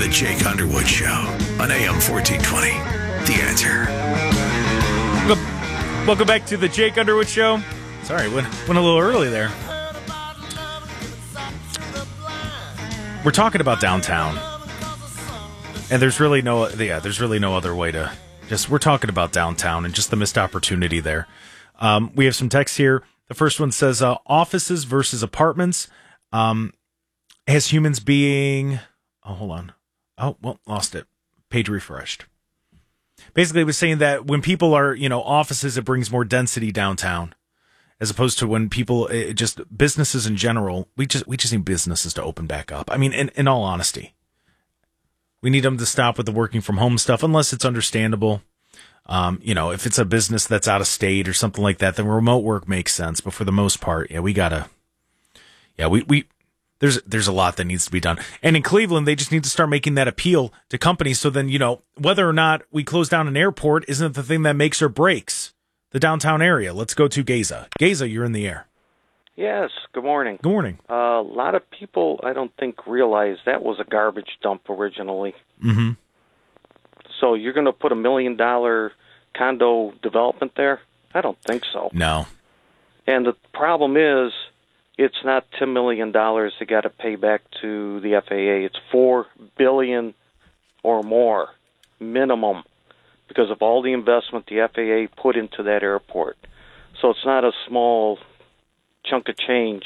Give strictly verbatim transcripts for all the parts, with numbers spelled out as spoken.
The Jake Underwood Show on A M fourteen twenty. The Answer. Welcome back to The Jake Underwood Show. Sorry, went, went a little early there. We're talking about downtown. And there's really no yeah, there's really no other way to just we're talking about downtown and just the missed opportunity there. Um, we have some texts here. The first one says uh, offices versus apartments. Um, as humans being oh hold on. Oh, well, lost it. Page refreshed. Basically, it was saying that when people are, you know, offices, it brings more density downtown, as opposed to when people, it just businesses in general. We just we just need businesses to open back up. I mean, in, in all honesty, we need them to stop with the working from home stuff, unless it's understandable. Um, you know, if it's a business that's out of state or something like that, then remote work makes sense. But for the most part, yeah, we gotta, yeah, we we. There's there's a lot that needs to be done. And in Cleveland, they just need to start making that appeal to companies. So then, you know, whether or not we close down an airport isn't the thing that makes or breaks the downtown area. Let's go to Geza. Geza, you're in the air. Yes, good morning. Good morning. Uh, a lot of people, I don't think, realize that was a garbage dump originally. Mm-hmm. So you're going to put a million-dollar condo development there? I don't think so. No. And the problem is, it's not ten million dollars they got to pay back to the F A A. It's four billion dollars or more, minimum, because of all the investment the F A A put into that airport. So it's not a small chunk of change.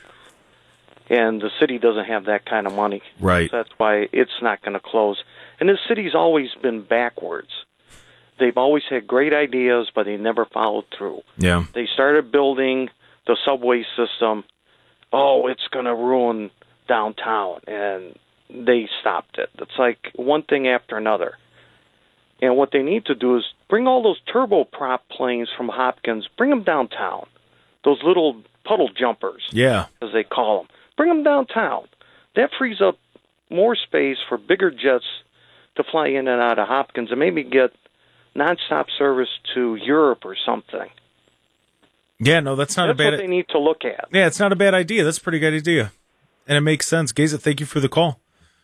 And the city doesn't have that kind of money. Right. So that's why it's not going to close. And the city's always been backwards. They've always had great ideas, but they never followed through. Yeah. They started building the subway system. Oh, it's going to ruin downtown, and they stopped it. It's like one thing after another. And what they need to do is bring all those turboprop planes from Hopkins, bring them downtown. Those little puddle jumpers, yeah, as they call them. Bring them downtown. That frees up more space for bigger jets to fly in and out of Hopkins and maybe get nonstop service to Europe or something. Yeah, no, that's not that's a bad. That's what they need to look at. Yeah, it's not a bad idea. That's a pretty good idea, and it makes sense. Geza, thank you for the call.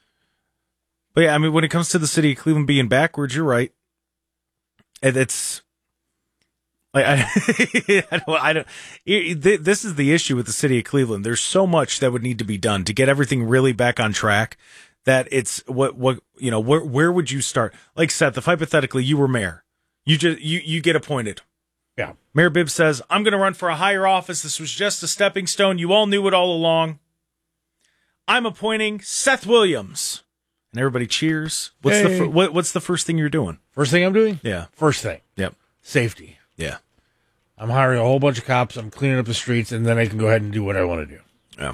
But yeah, I mean, when it comes to the city of Cleveland being backwards, you're right. And it's like I, I don't. I don't it, this is the issue with the city of Cleveland. There's so much that would need to be done to get everything really back on track. That it's what what you know. Where where would you start? Like Seth, if hypothetically you were mayor, you just you you get appointed. Yeah. Mayor Bibb says, I'm going to run for a higher office. This was just a stepping stone. You all knew it all along. I'm appointing Seth Williams. And everybody cheers. What's hey. the fir- what, What's the first thing you're doing? First thing I'm doing? Yeah. First thing. Yep. Safety. Yeah. I'm hiring a whole bunch of cops. I'm cleaning up the streets, and then I can go ahead and do what I want to do. Yeah.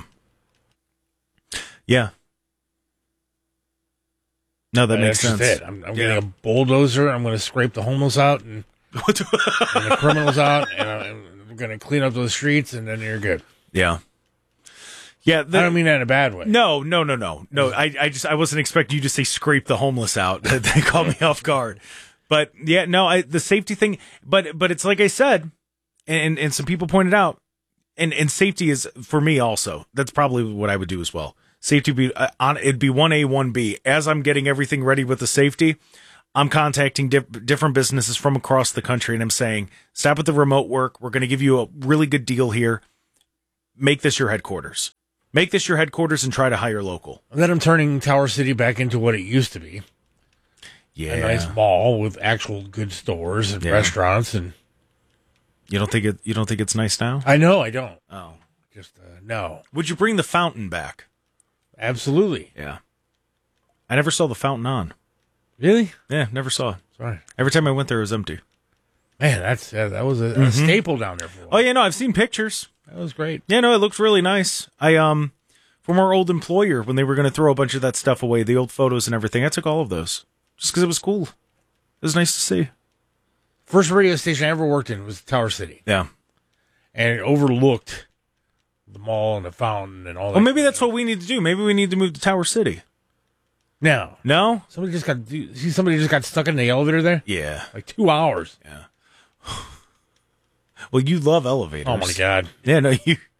Yeah. No, that and makes that's sense. Just it. I'm, I'm yeah. getting a bulldozer. I'm going to scrape the homeless out and, and the criminals out, and I'm going to clean up those streets, and then you're good. Yeah. Yeah, the, I don't mean that in a bad way. No, no, no, no, no. I, I just, I wasn't expecting you to say scrape the homeless out. That caught me off guard. But yeah, no, I, the safety thing. But, but it's like I said, and and some people pointed out, and and safety is for me also. That's probably what I would do as well. Safety would be uh, on. It'd be one A, one B. As I'm getting everything ready with the safety, I'm contacting dip, different businesses from across the country, and I'm saying, stop with the remote work. We're going to give you a really good deal here. Make this your headquarters. Make this your headquarters and try to hire local. And then I'm turning Tower City back into what it used to be. Yeah. A nice mall with actual good stores and yeah. restaurants. And you don't think it? You don't think it's nice now? I know, I don't. Oh, just uh, no. Would you bring the fountain back? Absolutely. Yeah. I never saw the fountain on. Really? Yeah, never saw it. Sorry. Every time I went there, it was empty. Man, that's uh, that was a, mm-hmm. a staple down there for a while. Oh yeah, no, I've seen pictures. That was great. Yeah, no, it looks really nice. I um, from our old employer when they were going to throw a bunch of that stuff away, the old photos and everything, I took all of those just because it was cool. It was nice to see. First radio station I ever worked in was Tower City. Yeah, and it overlooked the mall and the fountain and all that. Well, maybe that's what we need to do. Maybe we need to move to Tower City. No. No? Somebody just got see somebody just got stuck in the elevator there? Yeah. Like two hours. Yeah. Well, you love elevators. Oh my God. Yeah, no, you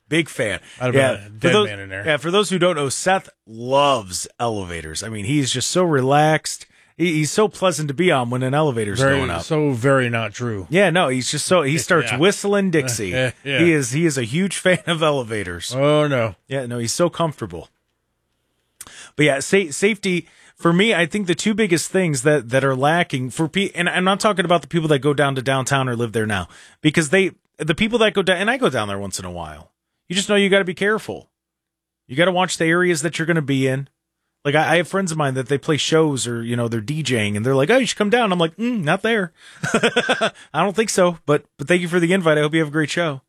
Big fan. I'd have yeah, been a for dead those, man in there. Yeah, for those who don't know, Seth loves elevators. I mean, he's just so relaxed. He, he's so pleasant to be on when an elevator's Very, going up. so very not true. Yeah, no, he's just so he starts Yeah. whistling Dixie. Yeah. He is he is a huge fan of elevators. Oh no. Yeah, no, he's so comfortable. But yeah, sa- safety for me, I think the two biggest things that, that are lacking for pe- and I'm not talking about the people that go down to downtown or live there now, because they the people that go down, and I go down there once in a while. You just know you got to be careful. You got to watch the areas that you're going to be in. Like I, I have friends of mine that they play shows or you know they're DJing and they're like, "Oh, you should come down." I'm like, mm, "Not there." I don't think so. But but thank you for the invite. I hope you have a great show.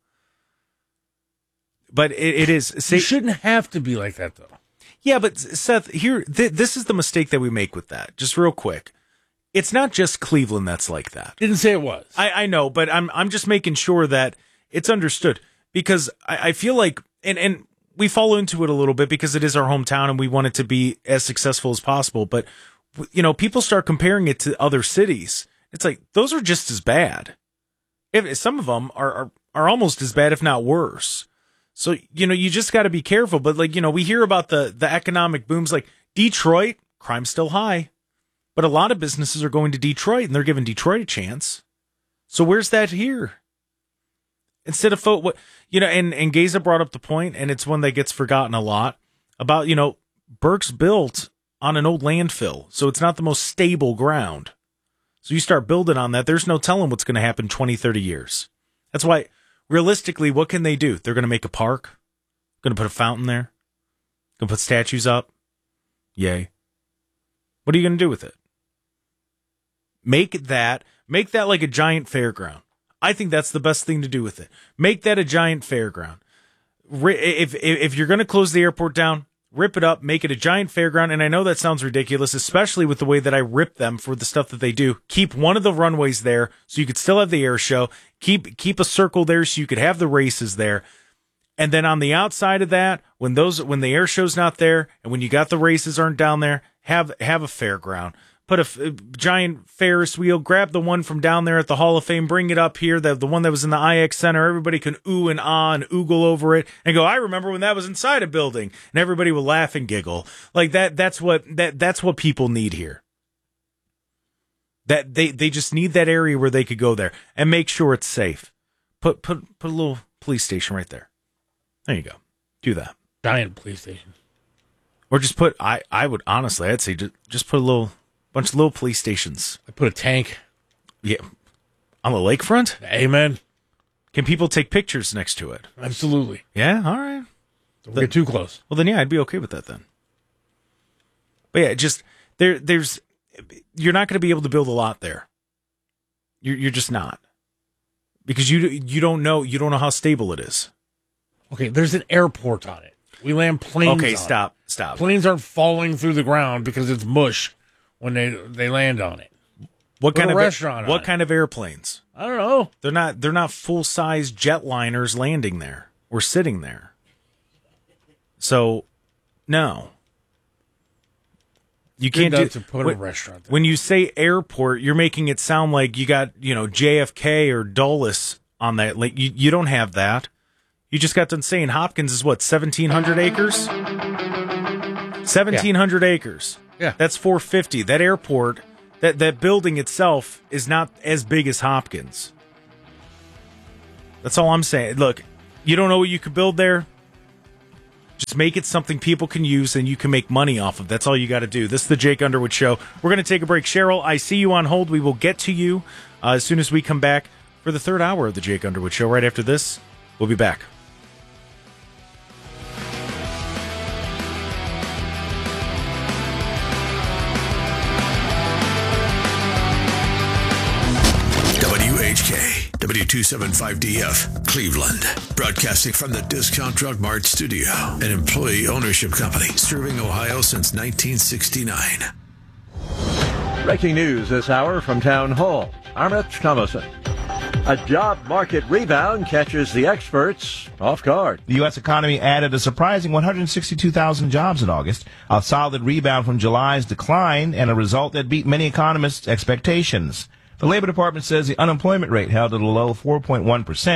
But it, it is. You Say, shouldn't have to be like that though. yeah, but Seth, here, th- this is the mistake that we make with that. Just real quick, it's not just Cleveland that's like that. Didn't say it was. I, I know, but I'm I'm just making sure that it's understood because I, I feel like and and we fall into it a little bit because it is our hometown and we want it to be as successful as possible. But you know, people start comparing it to other cities. It's like those are just as bad. If some of them are are, are almost as bad, if not worse. So, you know, you just got to be careful. But like, you know, we hear about the, the economic booms, like Detroit, crime's still high, but a lot of businesses are going to Detroit and they're giving Detroit a chance. So where's that here? Instead of, fo- what you know, and, and Geza brought up the point, and it's one that gets forgotten a lot about, you know, Burke's built on an old landfill. So it's not the most stable ground. So you start building on that. There's no telling what's going to happen twenty, thirty years. That's why realistically, what can they do? They're going to make a park, going to put a fountain there, going to put statues up. Yay. What are you going to do with it? Make that, make that like a giant fairground. I think that's the best thing to do with it. Make that a giant fairground. If, if, if you're going to close the airport down, rip it up, make it a giant fairground. And I know that sounds ridiculous, especially with the way that I rip them for the stuff that they do. Keep one of the runways there so you could still have the air show. Keep keep a circle there so you could have the races there. And then on the outside of that, when those when the air show's not there and when you got the races aren't down there, have have a fairground. Put a, a giant Ferris wheel, grab the one from down there at the Hall of Fame, bring it up here, the, the one that was in the I X Center. Everybody can ooh and ah and oogle over it and go, I remember when that was inside a building. And everybody will laugh and giggle. Like that, that's what, that, that's what people need here. That they, they just need that area where they could go there and make sure it's safe. Put, put, put a little police station right there. There you go. Do that. Giant police station. Or just put, I, I would honestly, I'd say just, just put a little, bunch of little police stations. I put a tank. Yeah. On the lakefront? Amen. Can people take pictures next to it? Absolutely. Yeah, all right. Don't get too close. Well, then, yeah, I'd be okay with that then. But yeah, just, there, there's, you're not going to be able to build a lot there. You're, you're just not. Because you, you don't know, you don't know how stable it is. Okay, there's an airport on it. We land planes Okay, on stop, it. stop. Planes aren't falling through the ground because it's mush when they they land on it. What Put kind a of restaurant What on kind of airplanes? I don't know. They're not. They're not full size jetliners landing there or sitting there. So, no, you Good can't do. enough to put when, a restaurant there. when you say airport, you're making it sound like you got you know J F K or Dulles on that. Like you, you don't have that. You just got done saying Hopkins is what seventeen hundred acres. Seventeen hundred yeah. acres. Yeah, that's four fifty. That airport, that that building itself is not as big as Hopkins. That's all I'm saying. Look, you don't know what you could build there. Just make it something people can use and you can make money off of. That's all you got to do. This is the Jake Underwood Show. We're going to take a break. Cheryl, I see you on hold. We will get to you uh, as soon as we come back for the third hour of the Jake Underwood Show. Right after this, we'll be back. W two seventy-five D F, Cleveland. Broadcasting from the Discount Drug Mart studio, an employee ownership company serving Ohio since nineteen sixty-nine. Breaking news this hour from Town Hall. I'm Rich Thomason. A job market rebound catches the experts off guard. The U S economy added a surprising one hundred sixty-two thousand jobs in August, a solid rebound from July's decline, and a result that beat many economists' expectations. The Labor Department says the unemployment rate held at a low four point one percent,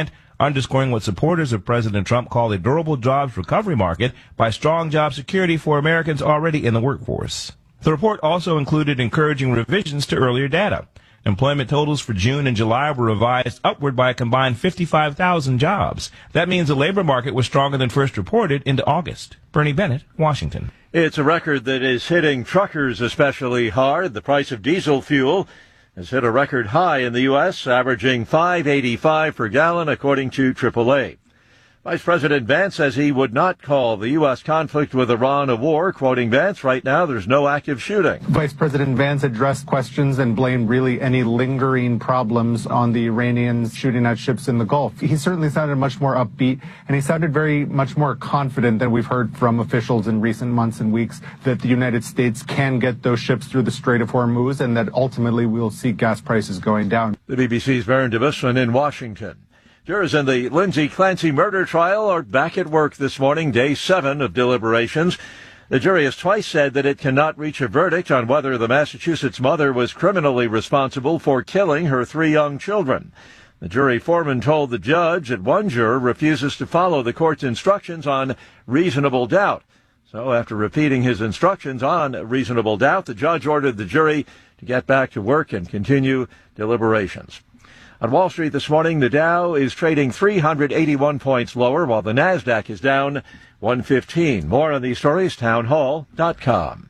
underscoring what supporters of President Trump call a durable jobs recovery market by strong job security for Americans already in the workforce. The report also included encouraging revisions to earlier data. Employment totals for June and July were revised upward by a combined fifty-five thousand jobs. That means the labor market was stronger than first reported into August. Bernie Bennett, Washington. It's a record that is hitting truckers especially hard. The price of diesel fuel has hit a record high in the U S, averaging five eighty-five per gallon, according to triple A. Vice President Vance says he would not call the U S conflict with Iran a war. Quoting Vance, right now there's no active shooting. Vice President Vance addressed questions and blamed really any lingering problems on the Iranians shooting at ships in the Gulf. He certainly sounded much more upbeat, and he sounded very much more confident than we've heard from officials in recent months and weeks that the United States can get those ships through the Strait of Hormuz and that ultimately we'll see gas prices going down. The B B C's Baron DeBusman in Washington. Jurors in the Lindsay Clancy murder trial are back at work this morning, day seven of deliberations. The jury has twice said that it cannot reach a verdict on whether the Massachusetts mother was criminally responsible for killing her three young children. The jury foreman told the judge that one juror refuses to follow the court's instructions on reasonable doubt. So after repeating his instructions on reasonable doubt, the judge ordered the jury to get back to work and continue deliberations. On Wall Street this morning, the Dow is trading three hundred eighty-one points lower, while the NASDAQ is down one fifteen. More on these stories, townhall dot com.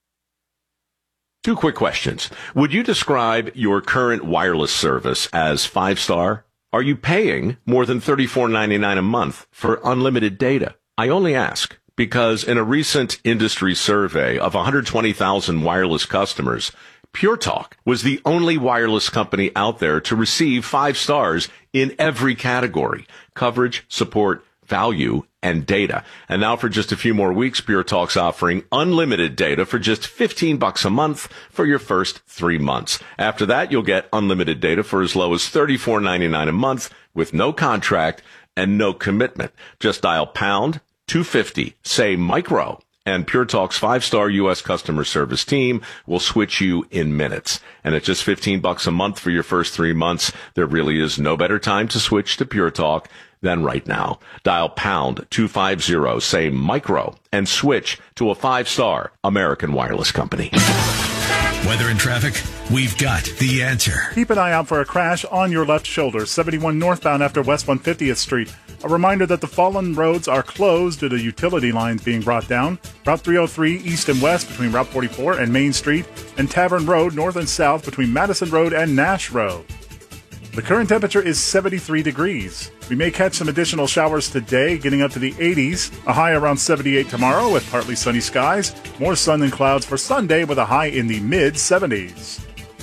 Two quick questions. Would you describe your current wireless service as five-star? Are you paying more than thirty-four ninety-nine a month for unlimited data? I only ask because in a recent industry survey of one hundred twenty thousand wireless customers, Pure Talk was the only wireless company out there to receive five stars in every category: coverage, support, value, and data. And now for just a few more weeks, Pure Talk's offering unlimited data for just fifteen bucks a month for your first three months. After that, you'll get unlimited data for as low as thirty-four ninety-nine a month with no contract and no commitment. Just dial pound two fifty, say micro, and Pure Talk's five-star U S customer service team will switch you in minutes. And at just fifteen bucks a month for your first three months, there really is no better time to switch to Pure Talk than right now. Dial pound two fifty, say micro, and switch to a five-star American wireless company. Weather and traffic, we've got the answer. Keep an eye out for a crash on your left shoulder, seventy-one northbound after West one hundred fiftieth Street. A reminder that the fallen roads are closed due to utility lines being brought down. Route three oh three east and west between Route forty-four and Main Street, and Tavern Road north and south between Madison Road and Nash Road. The current temperature is seventy-three degrees. We may catch some additional showers today, getting up to the eighties. A high around seventy-eight tomorrow with partly sunny skies. More sun and clouds for Sunday with a high in the mid-seventies.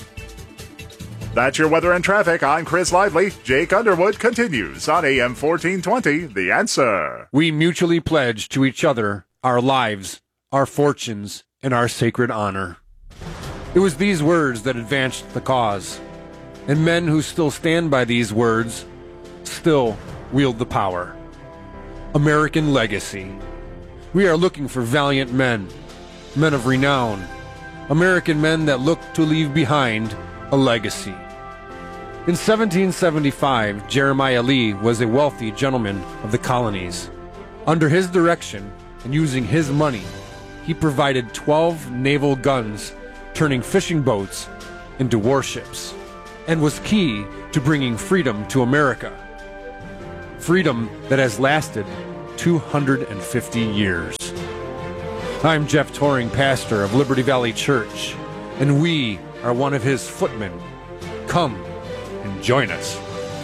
That's your weather and traffic. I'm Chris Lively. Jake Underwood continues on A M fourteen twenty, The Answer. We mutually pledge to each other our lives, our fortunes, and our sacred honor. It was these words that advanced the cause. And men who still stand by these words still wield the power. American legacy. We are looking for valiant men, men of renown, American men that look to leave behind a legacy. In seventeen seventy-five, Jeremiah Lee was a wealthy gentleman of the colonies. Under his direction, and using his money, he provided twelve naval guns, turning fishing boats into warships, and was key to bringing freedom to America. Freedom that has lasted two hundred fifty years. I'm Jeff Toring, pastor of Liberty Valley Church, and we are one of his footmen. Come and join us.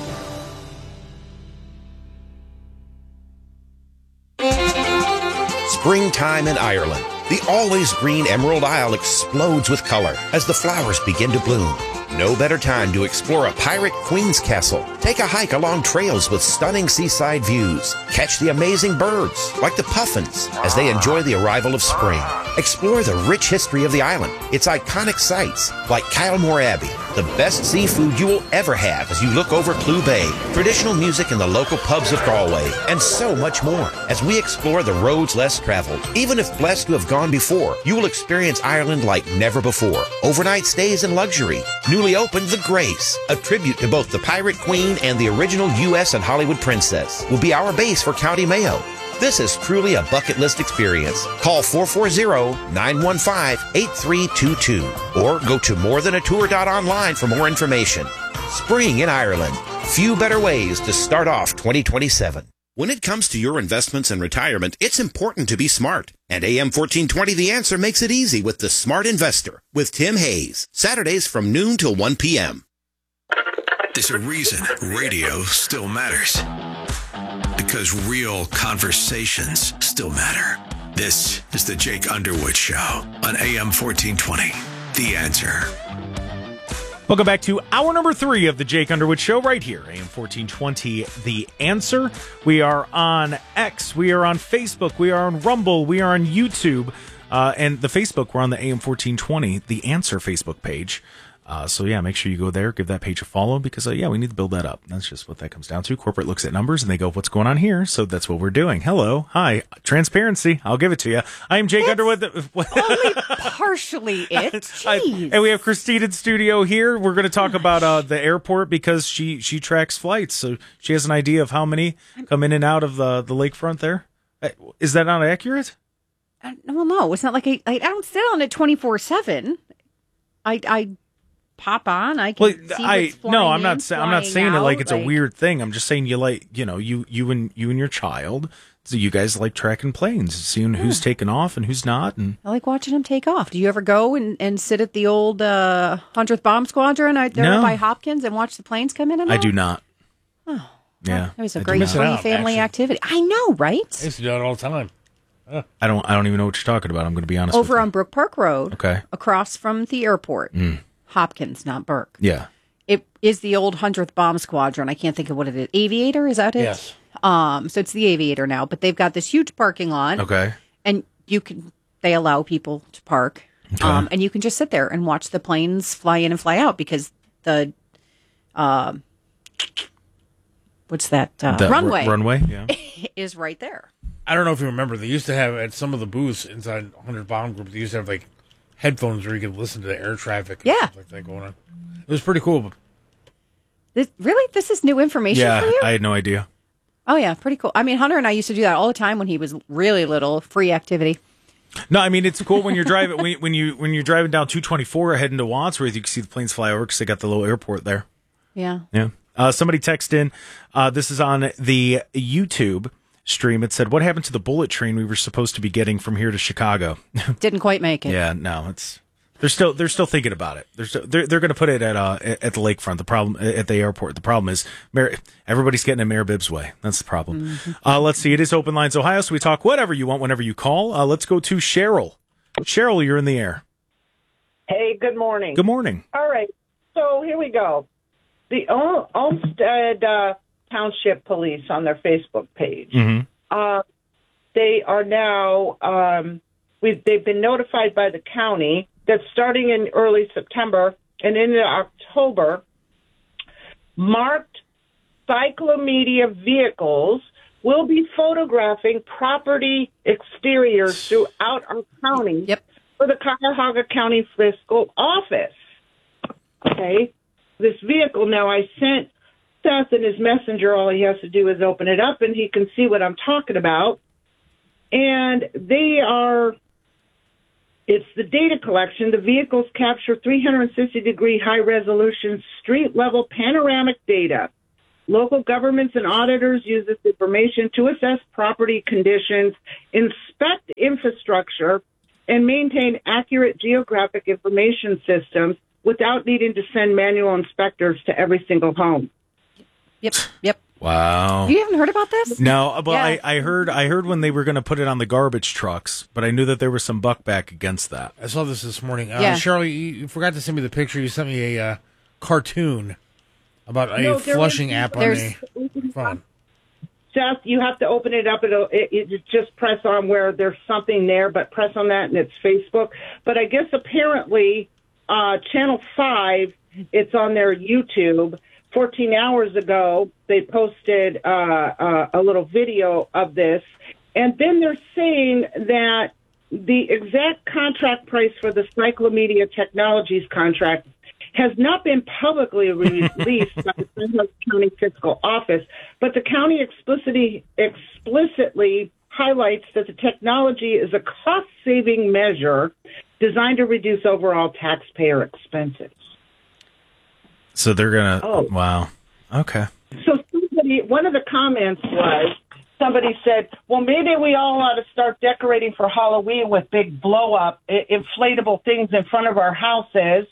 Springtime in Ireland. The always green Emerald Isle explodes with color as the flowers begin to bloom. No better time to explore a pirate queen's castle. Take a hike along trails with stunning seaside views. Catch the amazing birds, like the puffins, as they enjoy the arrival of spring. Explore the rich history of the island, its iconic sites, like Kylemore Abbey, the best seafood you will ever have as you look over Clew Bay, traditional music in the local pubs of Galway, and so much more. As we explore the roads less traveled, even if blessed to have gone before, you will experience Ireland like never before. Overnight stays and luxury, new newly opened The Grace, a tribute to both the Pirate Queen and the original U S and Hollywood princess, will be our base for County Mayo. This is truly a bucket list experience. Call four four zero, nine one five, eight three two two or go to more than a tour dot online for more information. Spring in Ireland. Few better ways to start off twenty twenty-seven. When it comes to your investments and retirement, it's important to be smart. And A M fourteen twenty The Answer makes it easy with the Smart Investor with Tim Hayes. Saturdays from noon till one p.m. There's a reason radio still matters. Because real conversations still matter. This is the Jake Underwood Show on A M fourteen twenty. The Answer. Welcome back to hour number three of the Jake Underwood Show right here, A M fourteen twenty, The Answer. We are on X, we are on Facebook, we are on Rumble, we are on YouTube, uh, and the Facebook, we're on the A M fourteen twenty, The Answer Facebook page. Uh, so yeah, make sure you go there, give that page a follow, because uh, yeah, we need to build that up. That's just what that comes down to. Corporate looks at numbers and they go, what's going on here? So that's what we're doing. Hello. Hi. Transparency. I'll give it to you. I am Jake That's Underwood. only partially it. Jeez. I, and we have Christine in studio here. We're going to talk about uh, the airport because she, she tracks flights. So she has an idea of how many come in and out of the, the lakefront there. Is that not accurate? Uh, well, no, it's not like I, I don't sit on it twenty-four seven. I, I pop on. I can well, see I what's flying no, I'm in, not. Sa- I'm not saying out, it like it's like, a weird thing. I'm just saying you like, you know, you you and you and your child. So you guys like tracking planes, seeing yeah. who's taking off and who's not. And I like watching them take off. Do you ever go and, and sit at the old uh, hundredth Bomb Squadron out there no. by Hopkins and watch the planes come in? And I all? do not. Oh, yeah, it was a I great free out, family actually. activity. I know, right? I used to do it all the time. Uh. I don't. I don't even know what you're talking about. I'm going to be honest. Over with you. on Brook Park Road, okay, across from the airport. Mm. Hopkins, not Burke. Yeah. It is the old hundredth Bomb Squadron. I can't think of what it is. Aviator, is that it? Yes. Um, so it's the Aviator now, but they've got this huge parking lot. Okay. And you can, they allow people to park. Okay. Um, and you can just sit there and watch the planes fly in and fly out because the, uh, what's that, uh, the runway, r- runway yeah. is right there. I don't know if you remember, they used to have at some of the booths inside one hundred Bomb Group, they used to have like headphones where you could listen to the air traffic and Yeah. stuff like that going on. It was pretty cool. This, really? This is new information Yeah, for you? I had no idea. Oh, yeah, pretty cool. I mean, Hunter and I used to do that all the time when he was really little, free activity. No, I mean it's cool when you're driving when, when you when you're driving down two twenty-four heading to Wadsworth, you can see the planes fly over because they got the little airport there. Yeah. Yeah. Uh, somebody texted in. Uh, this is on the YouTube stream. It said, "What happened to the bullet train we were supposed to be getting from here to Chicago?" Didn't quite make it. Yeah, no, it's they're still they're still thinking about it. They're still, they're they're going to put it at uh at the lakefront. The problem at the airport. The problem is Mayor, everybody's getting in Mayor Bibb's way. That's the problem. Mm-hmm. Uh, let's see. It is Open Lines Ohio, so we talk whatever you want whenever you call. Uh, let's go to Cheryl. Cheryl, you're in the air. Hey, good morning. Good morning. All right, so here we go. The Ol- Olmsted uh, Township Police on their Facebook page. Mm-hmm. Uh, they are now um, we've they've been notified by the county that starting in early September and into October, marked cyclomedia vehicles will be photographing property exteriors throughout our county yep. for the Cuyahoga County Fiscal Office. Okay, this vehicle now I sent Seth in his messenger. All he has to do is open it up and he can see what I'm talking about. And they are, it's the data collection. The vehicles capture three sixty degree high resolution street level panoramic data. Local governments and auditors use this information to assess property conditions, inspect infrastructure, and maintain accurate geographic information systems without needing to send manual inspectors to every single home. Yep, yep. Wow. You haven't heard about this? No, well, Yeah. I, I heard I heard when they were going to put it on the garbage trucks, but I knew that there was some buckback against that. I saw this this morning. Uh, Yeah. Shirley, you, you forgot to send me the picture. You sent me a uh, cartoon about a No, there flushing was- app on there's- a phone. Seth, you have to open it up. It'll, it, it just press on where there's something there, but press on that and it's Facebook. But I guess apparently uh, Channel five, it's on their YouTube. fourteen hours ago, they posted uh, uh, a little video of this. And then they're saying that the exact contract price for the Cyclomedia Technologies contract has not been publicly released by the San County Fiscal Office, but the county explicitly, explicitly highlights that the technology is a cost-saving measure designed to reduce overall taxpayer expenses. So they're going to, Oh. wow. Okay. So somebody, one of the comments was, somebody said, well, maybe we all ought to start decorating for Halloween with big blow-up i- inflatable things in front of our houses.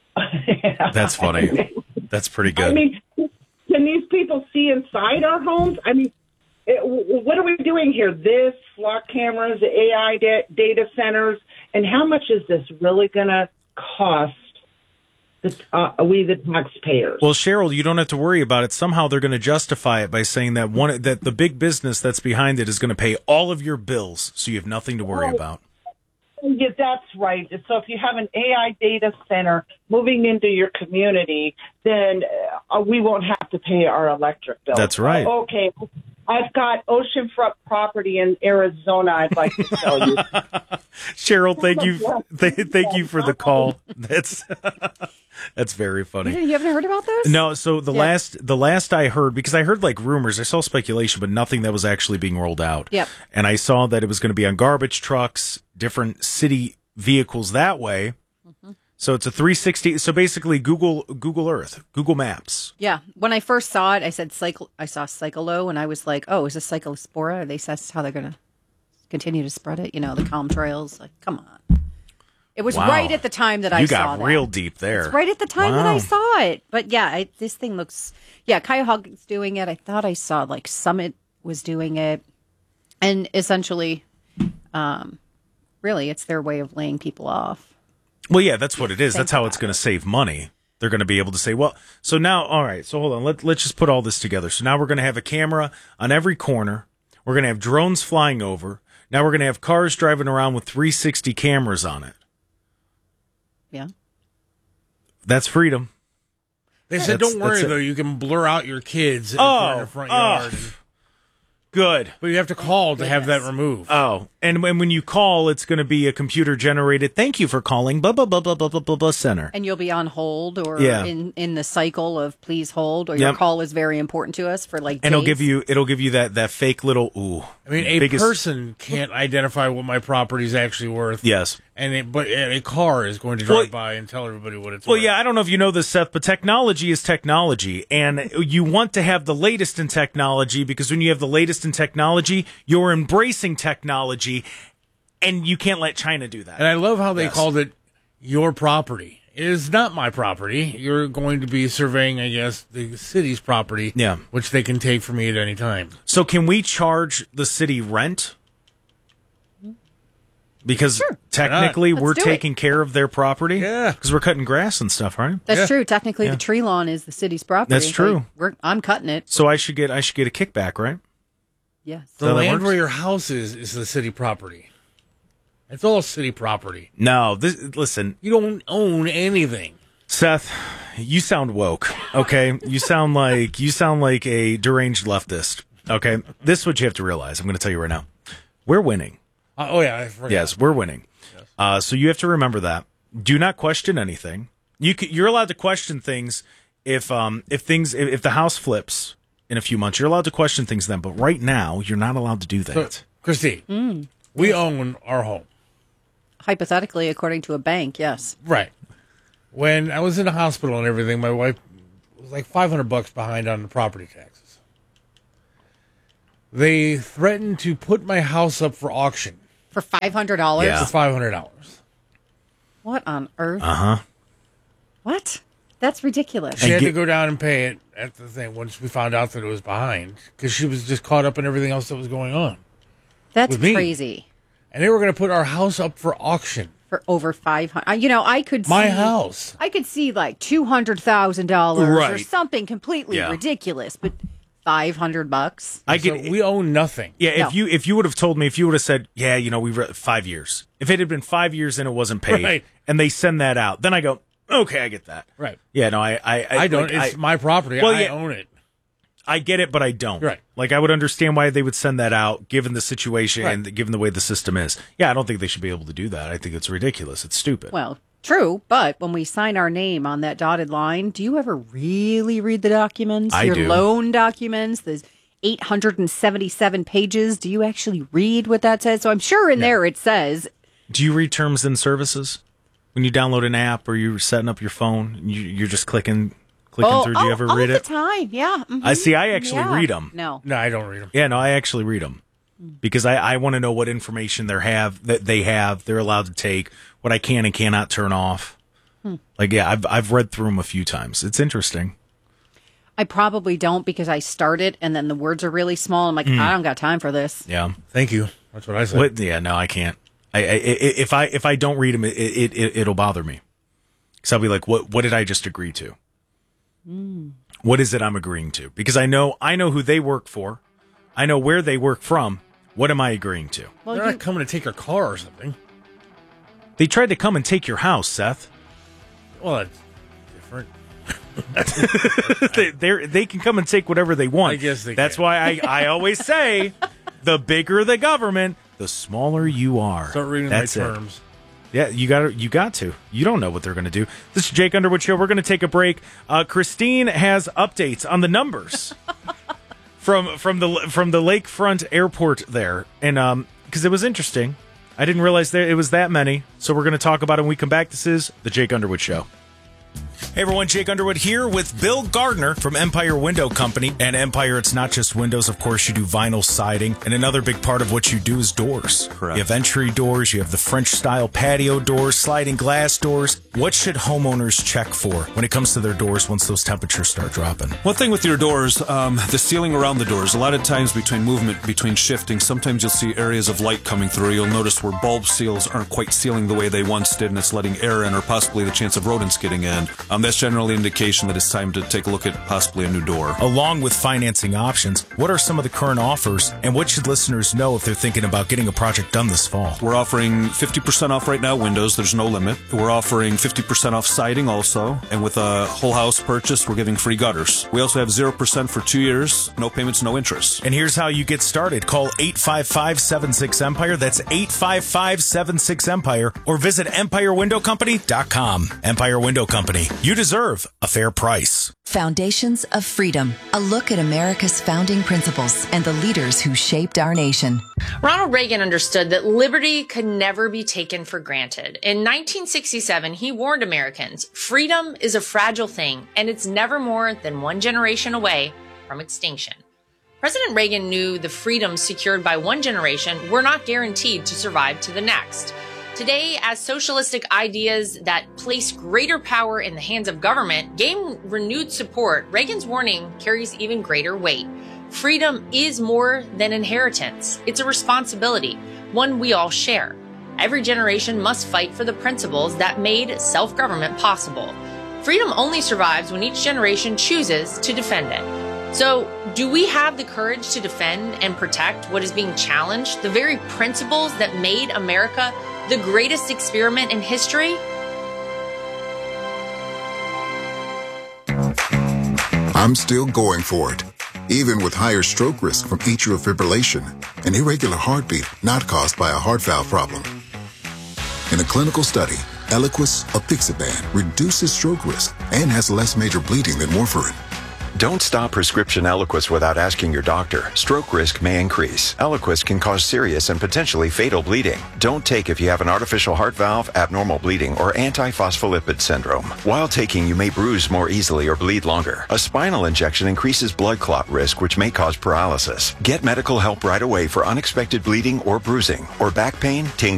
That's funny. That's pretty good. I mean, can these people see inside our homes? I mean, it, w- what are we doing here? This, flock cameras, A I da- data centers, and how much is this really going to cost the, uh, we, the taxpayers? Well, Cheryl, you don't have to worry about it. Somehow they're going to justify it by saying that one that the big business that's behind it is going to pay all of your bills, so you have nothing to worry Oh. about. Yeah, that's right. So if you have an A I data center moving into your community, then uh, we won't have to pay our electric bill. That's right. Okay. I've got oceanfront property in Arizona I'd like to tell you. Cheryl, thank you, th- thank you for the call. That's that's very funny. You haven't heard about this? No, so the Yeah. last the last I heard, because I heard like rumors, I saw speculation, but nothing that was actually being rolled out. Yep. And I saw that it was going to be on garbage trucks, different city vehicles that way. Mm-hmm. So it's a three sixty. So basically, Google Google Earth, Google Maps. Yeah. When I first saw it, I said cycle. I saw Cyclo, and I was like, "Oh, is this Cyclospora?" They said that's how they're going to continue to spread it. You know, the calm trails. Like, come on. It was Wow. right at the time that I You saw got that. real deep there. It's right at the time that Wow. I saw it. But yeah, I, this thing looks. Yeah, Cuyahoga's doing it. I thought I saw like Summit was doing it, and essentially, um, really, it's their way of laying people off. Well, yeah, that's what it is. Think That's how about it's going to save money. They're going to be able to say, well, so now, all right, so hold on. Let, let's just put all this together. So now we're going to have a camera on every corner. We're going to have drones flying over. Now we're going to have cars driving around with three sixty cameras on it. Yeah. That's freedom. They said, That's- don't worry, that's it. though. You can blur out your kids in Oh, front of the front oh. yard. Good. But you have to call to have that removed. Oh, and when, when you call, it's going to be a computer generated. Thank you for calling. Blah blah blah blah blah blah blah blah center. And you'll be on hold or Yeah. in, in the cycle of please hold or your Yep. call is very important to us for like And it'll days. give you it'll give you that that fake little ooh. I mean, a biggest- person can't identify what my property is actually worth. Yes. And it, but a car is going to drive Well- by and tell everybody what it's Well, worth. yeah, I don't know if you know this, Seth, but technology is technology, and you want to have the latest in technology because when you have the latest in technology, you're embracing technology, and you can't let China do that. And I love how they Yes. called it your property. It is not my property. You're going to be surveying, I guess, the city's property, Yeah. which they can take from me at any time. So, can we charge the city rent? Because technically, Let's we're do it. taking care of their property. Yeah, because we're cutting grass and stuff, right? That's true. Technically, Yeah. the tree lawn is the city's property. That's true. Like, we're, I'm cutting it. So I should get I should get a kickback, right? Yes. The So that land works? where your house is is the city property. It's all city property. No, this listen. You don't own anything. Seth, you sound woke. Okay, you sound like you sound like a deranged leftist. Okay, this is what you have to realize. I'm going to tell you right now. We're winning. Uh, oh yeah, I forgot. Yes, we're winning. Uh, so you have to remember that. Do not question anything. You c- you're allowed to question things if um if things if, if the house flips in a few months. You're allowed to question things then. But right now, you're not allowed to do that. So, Christy, Mm. we own our home. Hypothetically, according to a bank, yes. Right. When I was in the hospital and everything, my wife was like five hundred bucks behind on the property taxes. They threatened to put my house up for auction For five hundred dollars? for five hundred dollars. What on earth? Uh huh. What? That's ridiculous. She had to go down and pay it at the thing once we found out that it was behind because she was just caught up in everything else that was going on. That's with me. crazy. And they were going to put our house up for auction. For over five hundred, you know, I could My see, house. I could see like two hundred thousand dollars or Right. something completely Yeah. ridiculous, but five hundred bucks. I So get. we own nothing. Yeah, if No. you if you would have told me, if you would have said, yeah, you know, we re- five years. If it had been five years and it wasn't paid, Right. and they send that out, then I go, okay, I get that. Right. Yeah, no, I I, I don't. like, it's I, my property. Well, I yeah. own it. I get it, but I don't. Right. Like I would understand why they would send that out, given the situation Right. and given the way the system is. Yeah, I don't think they should be able to do that. I think it's ridiculous. It's stupid. Well, True, but when we sign our name on that dotted line, do you ever really read the documents? I Your do. loan documents, the eight hundred seventy-seven pages. Do you actually read what that says? So I'm sure in there it says. Do you read terms and services? When you download an app or you're setting up your phone, you, you're just clicking clicking oh, through. Do you oh, ever all read the it? time, yeah. mhm. I see. I actually Yeah. read them. No. No, I don't read them. Yeah, no, I actually read them because I, I want to know what information they have that they have. They're allowed to take what I can and cannot turn off. Hmm. Like, yeah, I've I've read through them a few times. It's interesting. I probably don't because I start it and then the words are really small. I'm like, Mm. I don't got time for this. Yeah. Thank you. That's what I said. What, yeah, no, I can't. I, I, I if I if I don't read them, it, it, it it'll bother me. So I'll be like, what what did I just agree to? Mm. What is it I'm agreeing to? Because I know I know who they work for. I know where they work from. What am I agreeing to? Well, They're you- not coming to take your car or something. They tried to come and take your house, Seth. Well, that's different. they they're, they can come and take whatever they want. I guess they That's can. why I, I always say, the bigger the government, the smaller you are. Start reading That's my it. terms. Yeah, you got you got to. You don't know what they're going to do. This is Jake Underwood Show. We're going to take a break. Uh, Christine has updates on the numbers from from the from the Lakefront Airport there, and um, because it was interesting, I didn't realize there it was that many. So we're going to talk about it when we come back. This is the Jake Underwood Show. Hey everyone, Jake Underwood here with Bill Gardner from Empire Window Company. And Empire, it's not just windows, of course, you do vinyl siding. And another big part of what you do is doors. Correct. You have entry doors, you have the French-style patio doors, sliding glass doors. What should homeowners check for when it comes to their doors once those temperatures start dropping? One thing with your doors, um, the sealing around the doors. A lot of times between movement, between shifting, sometimes you'll see areas of light coming through. You'll notice where bulb seals aren't quite sealing the way they once did, and it's letting air in or possibly the chance of rodents getting in. Um, that's generally an indication that it's time to take a look at possibly a new door. Along with financing options, what are some of the current offers, and what should listeners know if they're thinking about getting a project done this fall? We're offering fifty percent off right now windows. There's no limit. We're offering fifty percent off siding also. And with a whole house purchase, we're giving free gutters. We also have zero percent for two years. No payments, no interest. And here's how you get started. Call eight five five, seven six, Empire. That's eight five five, seven six, Empire. Or visit empire window company dot com. Empire Window Company. You deserve a fair price. Foundations of Freedom. A look at America's founding principles and the leaders who shaped our nation. Ronald Reagan understood that liberty could never be taken for granted. In nineteen sixty-seven, he warned Americans, freedom is a fragile thing, and it's never more than one generation away from extinction. President Reagan knew the freedoms secured by one generation were not guaranteed to survive to the next. Today, as socialistic ideas that place greater power in the hands of government gain renewed support, Reagan's warning carries even greater weight. Freedom is more than inheritance. It's a responsibility, one we all share. Every generation must fight for the principles that made self-government possible. Freedom only survives when each generation chooses to defend it. So, do we have the courage to defend and protect what is being challenged, the very principles that made America the greatest experiment in history? I'm still going for it, even with higher stroke risk from atrial fibrillation, an irregular heartbeat not caused by a heart valve problem. In a clinical study, Eliquis apixaban reduces stroke risk and has less major bleeding than warfarin. Don't stop prescription Eliquis without asking your doctor. Stroke risk may increase. Eliquis can cause serious and potentially fatal bleeding. Don't take if you have an artificial heart valve, abnormal bleeding, or antiphospholipid syndrome. While taking, you may bruise more easily or bleed longer. A spinal injection increases blood clot risk, which may cause paralysis. Get medical help right away for unexpected bleeding or bruising, or back pain, tingling.